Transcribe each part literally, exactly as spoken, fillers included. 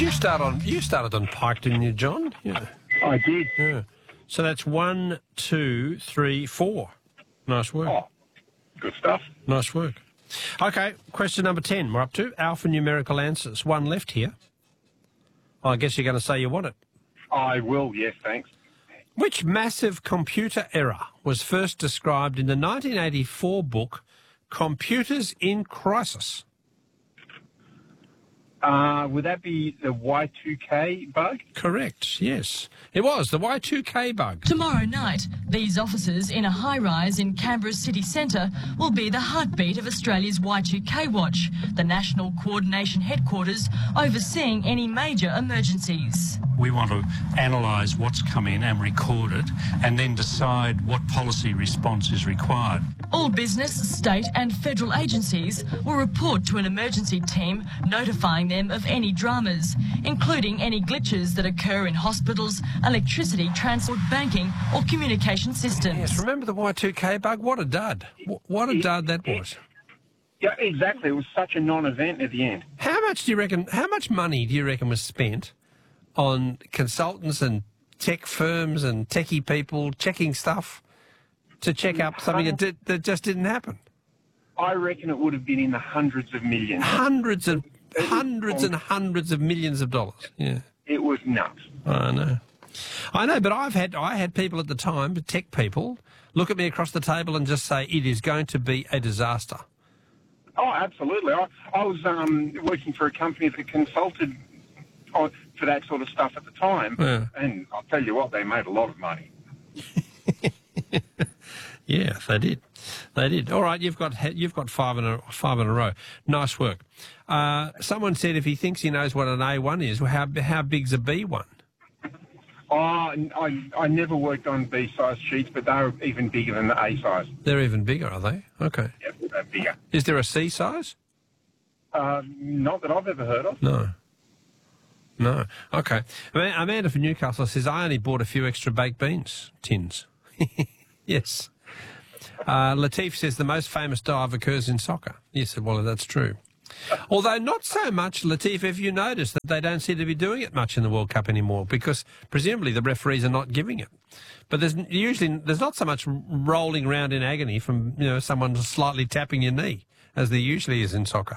you start on? You started on Pike, didn't you, John? Yeah. I did. Yeah. So that's one, two, three, four. Nice work. Oh, good stuff. Nice work. Okay, question number ten. We're up to alphanumerical answers. One left here. I guess you're going to say you want it. I will, yes, thanks. Which massive computer error was first described in the nineteen eighty-four book Computers in Crisis? Uh, would that be the Y two K bug? Correct, yes. It was the Y two K bug. Tomorrow night, these offices in a high-rise in Canberra's city centre will be the heartbeat of Australia's Y two K Watch, the national coordination headquarters overseeing any major emergencies. We want to analyse what's come in and record it and then decide what policy response is required. All business, state and federal agencies will report to an emergency team notifying them of any dramas, including any glitches that occur in hospitals, electricity, transport, banking or communication systems. Yes, remember the Y two K bug? What a dud. What a dud that was. Yeah, exactly. It was such a non-event at the end. How much do you reckon, how much money do you reckon was spent on consultants and tech firms and techie people checking stuff to check up something that, did, that just didn't happen? I reckon it would have been in the hundreds of millions. Hundreds of, hundreds and hundreds of millions of dollars, yeah. It was nuts. I know. I know, but I've had, I had people at the time, tech people, look at me across the table and just say, it is going to be a disaster. Oh, absolutely. I, I was um, working for a company that consulted on, for that sort of stuff at the time, Yeah. and I'll tell you what, they made a lot of money. Yeah, they did. They did. All right, you've got you've got five in a five in a row. Nice work. Uh, someone said if he thinks he knows what an A one is, well, how how big's a B one? Oh, I, I never worked on B-size sheets, but they're even bigger than the A-size. They're even bigger, are they? Okay. Yep, they're bigger. Is there a C size? Uh, not that I've ever heard of. No. No. Okay. Amanda from Newcastle says, I only bought a few extra baked beans tins. Yes. Uh, Latif says the most famous dive occurs in soccer. Yes, well, that's true. Although not so much, Latif, if you notice that they don't seem to be doing it much in the World Cup anymore because presumably the referees are not giving it. But there's usually there's not so much rolling around in agony from you know someone slightly tapping your knee as there usually is in soccer.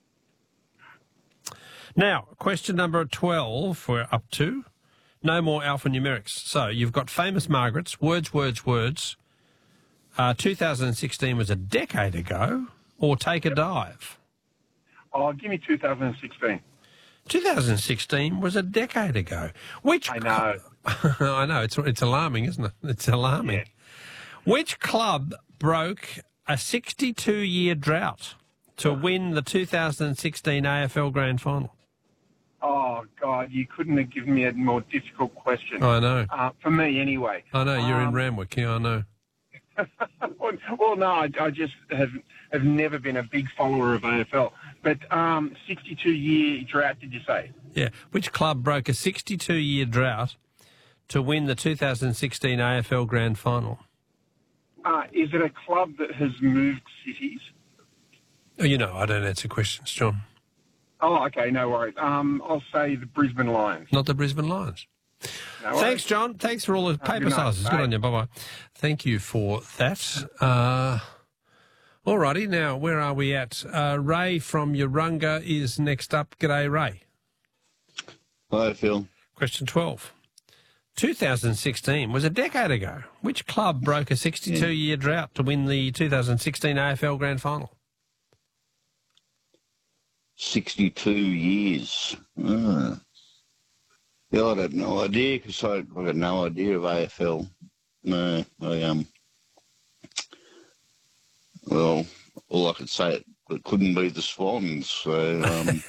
Now, question number twelve we're up to. No more alphanumerics. So you've got famous Margarets, words, words, words. Uh, two thousand sixteen was a decade ago, or take a dive. Oh, give me two thousand sixteen. two thousand sixteen was a decade ago. Which I know. I know, it's it's alarming, isn't it? It's alarming. Yeah. Which club broke a sixty-two year drought to win the two thousand sixteen A F L Grand Final? Oh, God, you couldn't have given me a more difficult question. I know. Uh, for me, anyway. I know, you're um, in Randwick, yeah, I know. well, well, no, I, I just have have never been a big follower of A F L. But um, sixty-two year drought, did you say? Yeah. Which club broke a sixty-two year drought to win the two thousand sixteen A F L Grand Final? Uh, is it a club that has moved cities? Oh, you know, I don't answer questions, John. Oh, okay, no worries. Um, I'll say the Brisbane Lions. Not the Brisbane Lions. No Thanks, John. Thanks for all the paper good night. sizes. Good Bye. on you. Bye-bye. Thank you for that. Uh, all righty. Now, where are we at? Uh, Ray from Urunga is next up. G'day, Ray. Hi, Phil. Question twelve. two thousand sixteen was a decade ago. Which club broke a sixty-two year drought to win the two thousand sixteen A F L Grand Final? sixty-two years. Oh. Yeah, I have no idea because I, I got no idea of A F L. No, I, um, well, all I could say, it, it couldn't be the Swans, so, um,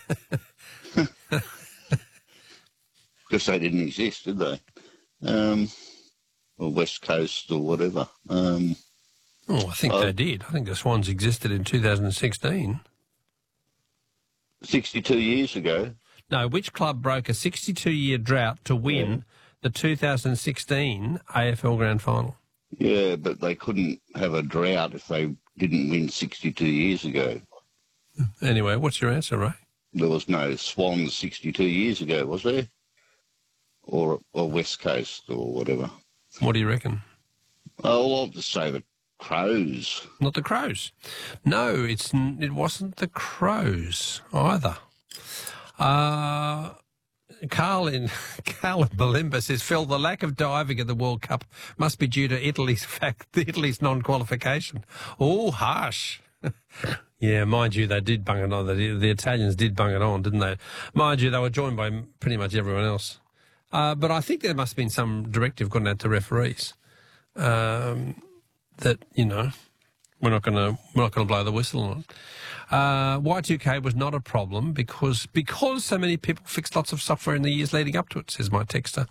because they didn't exist, did they? Um, or West Coast or whatever. Um, oh, I think uh, they did. I think the Swans existed in two thousand sixteen. sixty-two years ago. No, which club broke a sixty-two year drought to win yeah. the two thousand sixteen A F L Grand Final? Yeah, but they couldn't have a drought if they didn't win sixty-two years ago. Anyway, what's your answer, Ray? there was no Swans sixty-two years ago, was there? Or, or West Coast or whatever. What do you reckon? Oh, I'll just say the Crows. Not the Crows. No, it's n- it wasn't the Crows either. Uh, Carl in Carl in Balimba says, Phil, the lack of diving at the World Cup must be due to Italy's fact, Italy's non-qualification. Oh, harsh. Yeah, mind you, they did bung it on. The, the Italians did bung it on, didn't they? Mind you, they were joined by pretty much everyone else. Uh, but I think there must have been some directive gone out to referees um, that, you know, we're not going to we're not going to blow the whistle on it. Uh, Y two K was not a problem because because so many people fixed lots of software in the years leading up to it, says my texter.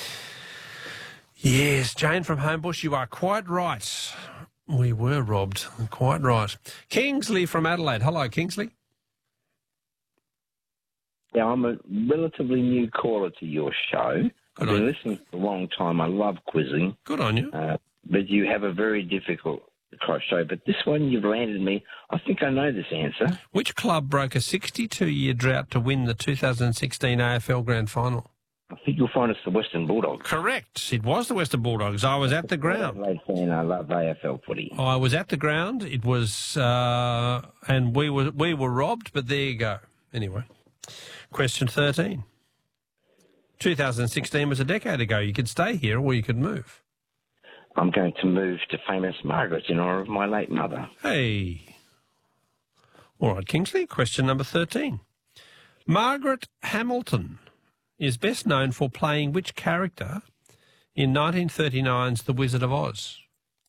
Yes, Jane from Homebush, you are quite right. We were robbed. Quite right. Kingsley from Adelaide. Hello, Kingsley. Yeah, I'm a relatively new caller to your show. Good I've been on you. listening for a long time. I love quizzing. Good on you. Uh, but you have a very difficult show. But this one, you've landed me. I think I know this answer. Which club broke a sixty-two year drought to win the two thousand sixteen A F L Grand Final? I think you'll find it's the Western Bulldogs. Correct. It was the Western Bulldogs. I was at the ground. Adelaide fan, I love A F L footy. I was at the ground. It was, uh, and we were we were robbed. But there you go. Anyway, question thirteen. two thousand sixteen was a decade ago. You could stay here or you could move. I'm going to move to famous Margaret in honour of my late mother. Hey. All right, Kingsley. Question number thirteen. Margaret Hamilton is best known for playing which character in nineteen thirty-nine's The Wizard of Oz?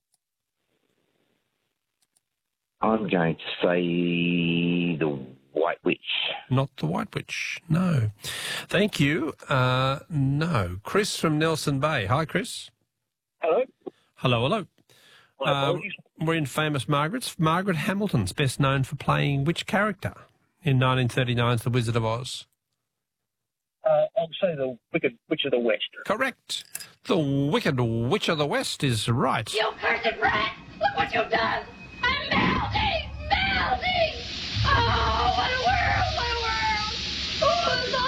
I'm going to say the White Witch. Not the White Witch, no. Thank you. Uh, no. Chris from Nelson Bay. Hi, Chris. Hello. Hello, hello. My Uh, apologies. we're in famous Margaret's. Margaret Hamilton's best known for playing which character in nineteen thirty-nine's The Wizard of Oz? Uh, I'll say the Wicked Witch of the West. Correct. The Wicked Witch of the West is right. You cursed rat! Look what you've done! I'm melting! Melting! Oh, what a world! What a world! Oh,